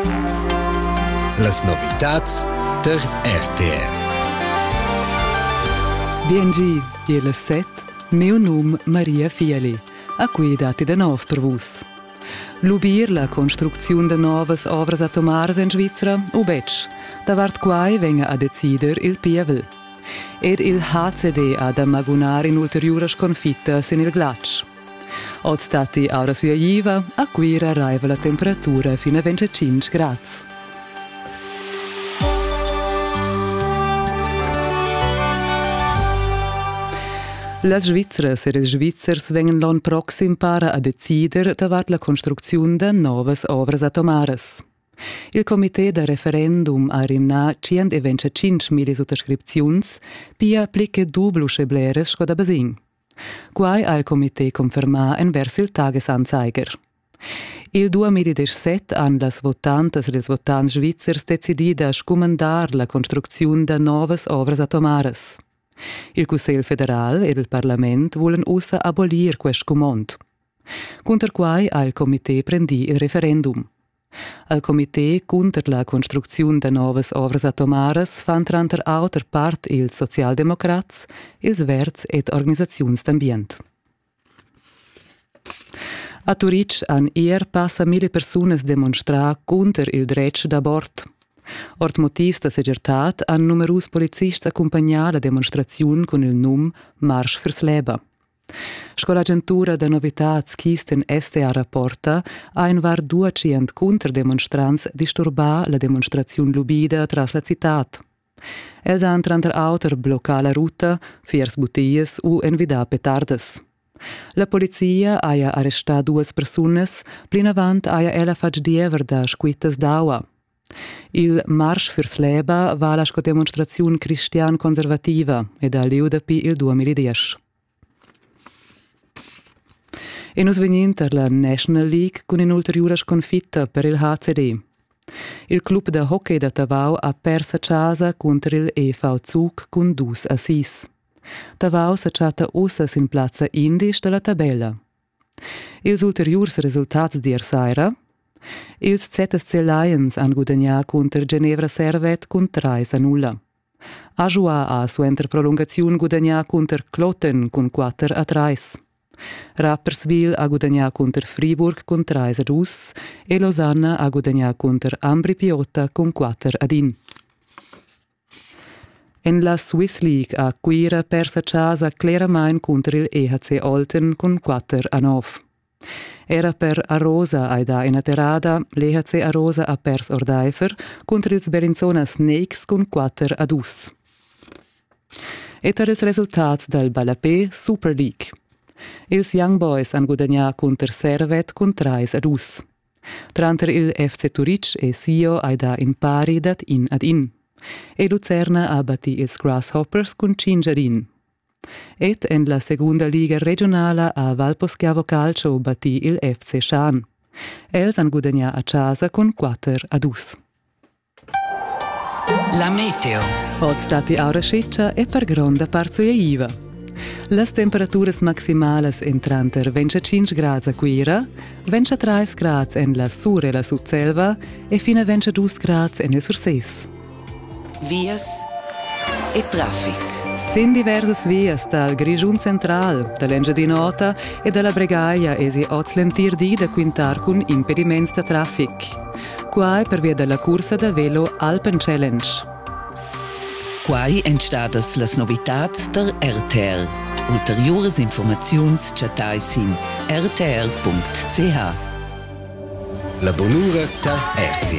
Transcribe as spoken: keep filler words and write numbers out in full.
Las novitats der R T R. Biengi, je le set, meu num Maria Fiali, a cui dati de nov per vus. Lubir la construcziun de novas ovras atomaras in Svizzera, u bec, davart quai venga a decider il P A V. Ed il H C D ha da magunar in ulteriura sconfitta sin il glatsch. Od stati aura sua jiva, a cui arriva la temperatura fino a venticinque gradi. Las Svizzeras e les Svizzers vengan l'on proxim para a decider davart la construcziun de novas ovras atomaras. Il comitè de referendum ha rimnà centoventicinque mila sottoscripziuns pia plicche dublu scebleres sco da basin. Quai ha il comitè confermà envers il Tagesanzeiger. Il duemiladiciassette han las votantes e les votants svizzers decidida scumandar la construcziun de novas ovras atomaras. Il Cussegl federal e il Parlament vulen ussa abolir quest comond. Conter quai ha il comitè prendi il referendum. Al comitè conter la construcziun de novas ovras atomaras fan tranter auter part ils socialdemocrats, ils verts ed organisaziuns d'ambient. A Turic han ier passa mille persunas demonstrar conter il dretg d'abort. Ort motivs da segirtat han numerus polizists accompagnar la demonstraziun con il num Marsch fürs Leben. Sco l'agentura de novitats Kisten S T A rapporta, ha in var duecient contrademonstrants disturbar la demonstraziun lubida tras la citat. Els han tranter auter bloccar la ruta, fiers botties u envidar petardes. La polizia ha arrestat duas persunas, plin avant ha ella fatg diever da squittas d'aua. Il Marsch fürs Leben va la sco demonstraziun cristian conservativa ed ha liu dapi il duemiladieci. E nus veninter la National League con un'ulteriura sconfitta per il H C D. Il club de hockey da Tavau ha persa casa contro il E V Zug con due a sei. Tavau sa chatta ussas in plazza indisch della tabella. Ils ulteriurs resultats dier saira, ils Z S C Lions han guadagnato contro Ginevra Servet con tre a null. Ajoa ha su interprolungaziun guadagnato contro Kloten con quattro a tre. Rapperswil ha guadagnato contro Fribourg con tre a due e Lausanne ha guadagnato contro Ambri Piotta con quattro a uno. En la Swiss League ha Quira persa casa Claramain contro il E H C Olten con quattro a nove. Era per Arosa ai da in Aterada, l'E H C Arosa ha pers Ordeifer contro il Bellinzona Snakes con quattro a due. E per ils resultats del Balapé Super League. Ils Young Boys han guadagnato contro Servet con tre a due. Tranter il F C Turic e Sio ai da in pari dat in ad in. E Lucerna ha batti ils Grasshoppers con cinque ad in. Et en la segunda liga regionala a Valposchiavo Calcio batti il F C Schan. Els han guadagnato a casa con quattro a due. La meteo. Od stati aura sciccia e per gronda parzoia iva. Las temperaturas maximales entranter venticinque gradi a Quira, ventitré gradi en la Sur e la Sudselva e fino a ventidue gradi en il Surses. Vias e traffic. Sin diversas vias dal Grigiun Central, dall'Engiadina Nota e dalla Bregaia e si ozlentir di da quintar con impediments da traffic. Quai per via della corsa da velo Alpen Challenge. Quai entstadas las novitats der R T R. Ulteriores informaziuns chatais in r t r punct c h. La bonura der R T